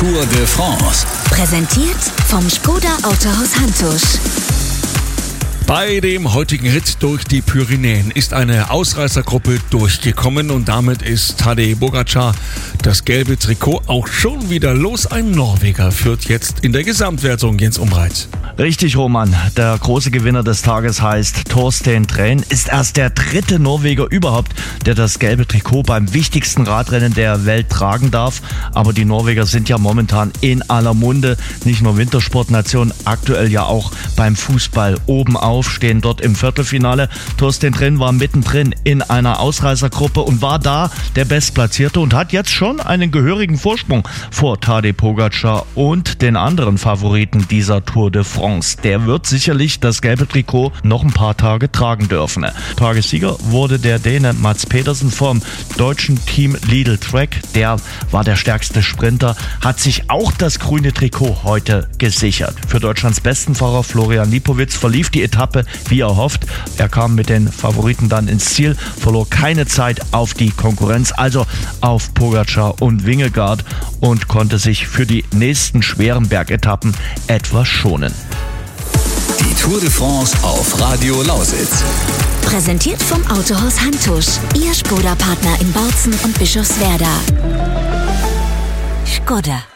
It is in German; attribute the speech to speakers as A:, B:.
A: Tour de France.
B: Präsentiert vom Škoda Autohaus Hantusch.
C: Bei dem heutigen Ritt durch die Pyrenäen ist eine Ausreißergruppe durchgekommen und damit ist Tadej Pogačar das gelbe Trikot auch schon wieder los. Ein Norweger führt jetzt in der Gesamtwertung, Jens Umbreit.
D: Richtig, Roman. Der große Gewinner des Tages heißt Thorsten Træn, ist erst der dritte Norweger überhaupt, der das gelbe Trikot beim wichtigsten Radrennen der Welt tragen darf. Aber die Norweger sind ja momentan in aller Munde. Nicht nur Wintersportnation, aktuell ja auch beim Fußball oben auf, stehen dort im Viertelfinale. Thorsten Træn war mittendrin in einer Ausreißergruppe und war da der Bestplatzierte und hat jetzt schon einen gehörigen Vorsprung vor Tadej Pogačar und den anderen Favoriten dieser Tour de France. Der wird sicherlich das gelbe Trikot noch ein paar Tage tragen dürfen. Tagessieger wurde der Däne Mads Pedersen vom deutschen Team Lidl Trek. Der war der stärkste Sprinter, hat sich auch das grüne Trikot heute gesichert. Für Deutschlands besten Fahrer Florian Lipowitz verlief die Etappe wie erhofft. Er kam mit den Favoriten dann ins Ziel, verlor keine Zeit auf die Konkurrenz, also auf Pogačar und Vingegaard, und konnte sich für die nächsten schweren Bergetappen etwas schonen.
A: Die Tour de France auf Radio Lausitz.
B: Präsentiert vom Autohaus Hantusch. Ihr Škoda-Partner in Bautzen und Bischofswerda. Škoda.